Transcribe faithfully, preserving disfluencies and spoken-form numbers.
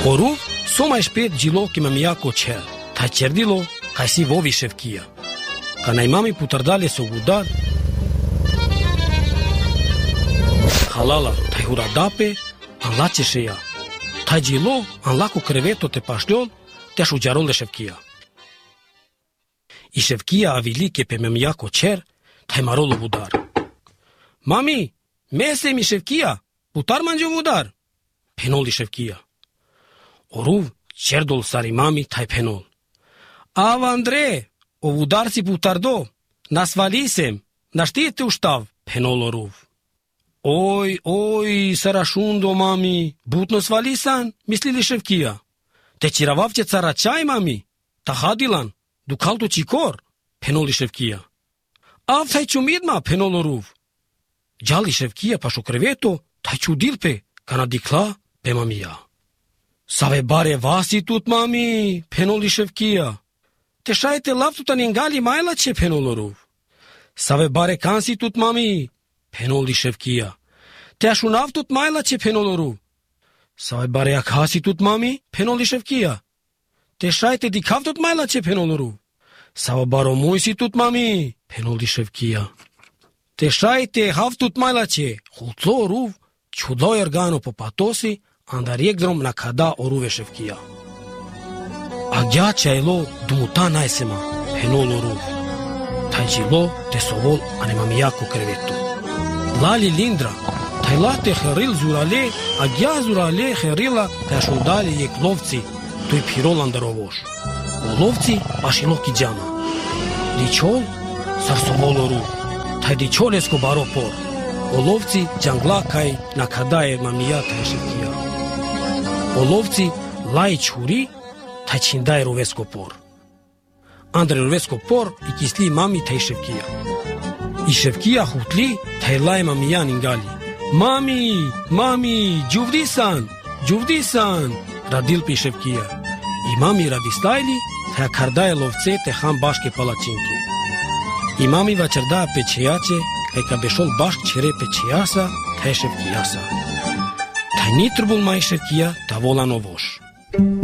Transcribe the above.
Oruv, so mai shpejt gjillo ki me mjako qer, ta qerdilo ka si vovi Shevkia. Ka na imami putardale so gudar, halala ta huradape, an la qesheja. Ta gjillo an la ku kreveto te pashljol, te shugjaron dhe Shevkia. I Shevkia avilike pe me mjako qer, ta marolo gudar. Mami, mese mi Shevkia, putar manjo gudar, penoli Shevkia. Oruv qerdol sari mami taj penol. Ava Andre, o udarci putardo, nas valisem, na shtite u shtav, penol Oruv. Oj, oj, sarashundo mami, butno svalisan, mislili Shevkia. Te qiravavqe cara qaj mami, ta hadilan, dukaltu qikor, penoli Shevkia. Av taj qumidma, penol Oruv. Gjali Shevkia pasho kreveto, taj qudilpe, kana dikla pe mamia. Save bare vasi tut mami, penoli Shevkia. Te shajte laftu ta ningali majla qe penol Oruv. Save bare kansi tut mami, penoli Shevkia. Te ashunav tut majla qe penol Oruv. Save bare akhasi tut mami, penoli Shevkia. Te shajte dikav tut majla qe penol Oruv. Save baro mujsi tut mami, penoli Shevkia. Te shajte hav tut majla qe, hultlo Oruv, qudlo ergano po patosi, andar jekdrom na kada Oruve Shevkia. A gja qajlo dumuta najsema, penol Oruv. Taj gjilo te sovol anemamijako kreveto. Lali lindra, taj late heril zurale, a gja zurale herila taj šudali jek lovci, tuj pirol andarovoš. O lovci pašiloki djama. Dičol sar sovol Oruv, taj dičol esko baro por. O lovci djangla kaj na kada je mamija taj Shevkia. O lovci laj čuri, taj čindaj rovesko por. Andre rovesko por i kisli mami taj Shevkia. I Shevkia hutli taj laj mamija ningali. Mami, mami, gjuvdisan, gjuvdisan, radil pi Shevkia. I mami radistajli, taj kardaj lovce te ham bashke palačinke. I mami vačerda peçejače, kaj ka bešol bashk qere peçejasa, taj Shevkiasa. Taj nitrbul maj Shevkia ta volan ovosh.